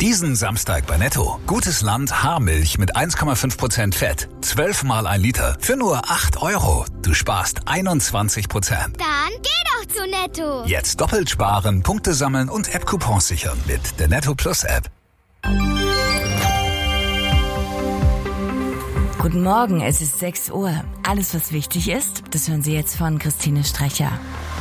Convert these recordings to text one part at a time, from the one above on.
Diesen Samstag bei Netto. Gutes Land Haarmilch mit 1,5% Fett. 12 mal 1 Liter für nur 8 €. Du sparst 21%. Dann geh doch zu Netto. Jetzt doppelt sparen, Punkte sammeln und App-Coupons sichern mit der Netto Plus App. Guten Morgen, es ist 6 Uhr. Alles, was wichtig ist, das hören Sie jetzt von Christine Strecher.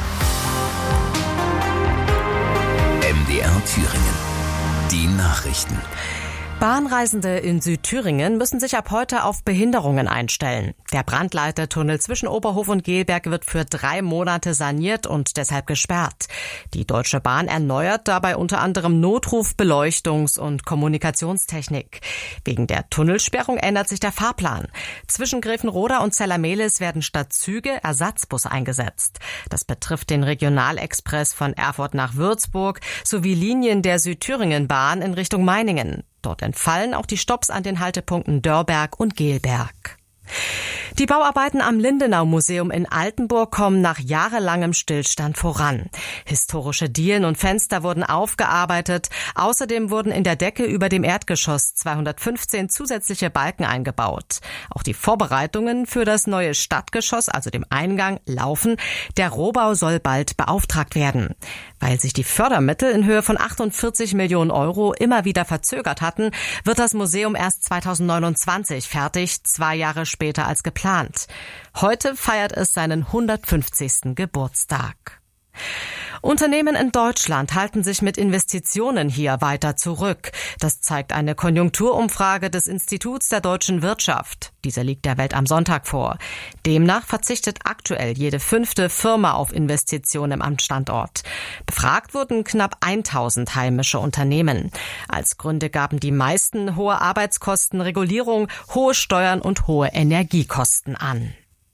MDR Thüringen. Die Nachrichten. Bahnreisende in Südthüringen müssen sich ab heute auf Behinderungen einstellen. Der Brandleitertunnel zwischen Oberhof und Gelberg wird für 3 Monate saniert und deshalb gesperrt. Die Deutsche Bahn erneuert dabei unter anderem Notruf-, Beleuchtungs- und Kommunikationstechnik. Wegen der Tunnelsperrung ändert sich der Fahrplan. Zwischen Grevenroda und Zellermehlis werden statt Züge Ersatzbusse eingesetzt. Das betrifft den Regionalexpress von Erfurt nach Würzburg sowie Linien der Südthüringen-Bahn in Richtung Meiningen. Dort entfallen auch die Stopps an den Haltepunkten Dörrberg und Gelberg. Die Bauarbeiten am Lindenau-Museum in Altenburg kommen nach jahrelangem Stillstand voran. Historische Dielen und Fenster wurden aufgearbeitet. Außerdem wurden in der Decke über dem Erdgeschoss 215 zusätzliche Balken eingebaut. Auch die Vorbereitungen für das neue Stadtgeschoss, also dem Eingang, laufen. Der Rohbau soll bald beauftragt werden. Weil sich die Fördermittel in Höhe von 48 Millionen € immer wieder verzögert hatten, wird das Museum erst 2029 fertig, 2 Jahre später als geplant. Heute feiert es seinen 150. Geburtstag. Unternehmen in Deutschland halten sich mit Investitionen hier weiter zurück. Das zeigt eine Konjunkturumfrage des Instituts der deutschen Wirtschaft. Diese liegt der Welt am Sonntag vor. Demnach verzichtet aktuell jede 5. Firma auf Investitionen am Standort. Befragt wurden knapp 1000 heimische Unternehmen. Als Gründe gaben die meisten hohe Arbeitskosten, Regulierung, hohe Steuern und hohe Energiekosten an.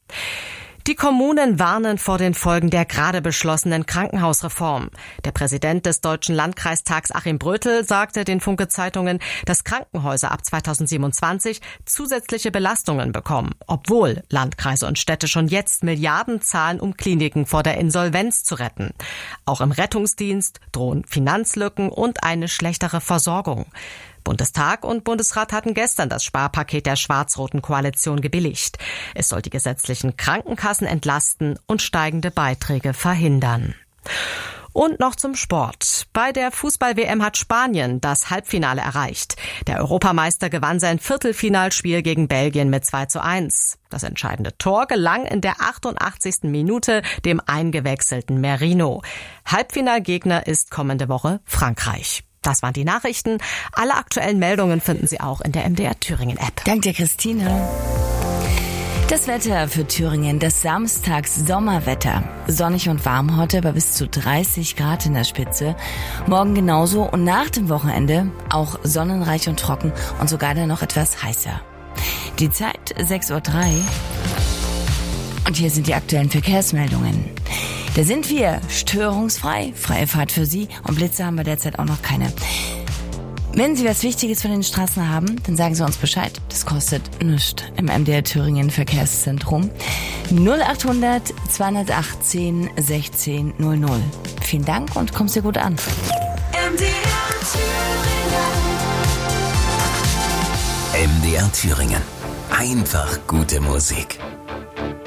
Die Kommunen warnen vor den Folgen der gerade beschlossenen Krankenhausreform. Der Präsident des Deutschen Landkreistags Achim Brötel sagte den Funke-Zeitungen, dass Krankenhäuser ab 2027 zusätzliche Belastungen bekommen, obwohl Landkreise und Städte schon jetzt Milliarden zahlen, um Kliniken vor der Insolvenz zu retten. Auch im Rettungsdienst drohen Finanzlücken und eine schlechtere Versorgung. Bundestag und Bundesrat hatten gestern das Sparpaket der schwarz-roten Koalition gebilligt. Es soll die gesetzlichen Krankenkassen entlasten und steigende Beiträge verhindern. Und noch zum Sport. Bei der Fußball-WM hat Spanien das Halbfinale erreicht. Der Europameister gewann sein Viertelfinalspiel gegen Belgien mit 2:1. Das entscheidende Tor gelang in der 88. Minute dem eingewechselten Merino. Halbfinalgegner ist kommende Woche Frankreich. Das waren die Nachrichten. Alle aktuellen Meldungen finden Sie auch in der MDR Thüringen App. Danke dir, Christine. Das Wetter für Thüringen, das Samstags-Sommerwetter. Sonnig und warm heute, aber bis zu 30 Grad in der Spitze. Morgen genauso und nach dem Wochenende auch sonnenreich und trocken und sogar dann noch etwas heißer. Die Zeit 6:03 Uhr. Und hier sind die aktuellen Verkehrsmeldungen. Da sind wir störungsfrei, freie Fahrt für Sie und Blitze haben wir derzeit auch noch keine. Wenn Sie was Wichtiges von den Straßen haben, dann sagen Sie uns Bescheid. Das kostet nichts im MDR Thüringen Verkehrszentrum. 0800 218 16 00. Vielen Dank und kommen Sie gut an. MDR Thüringen. Einfach gute Musik.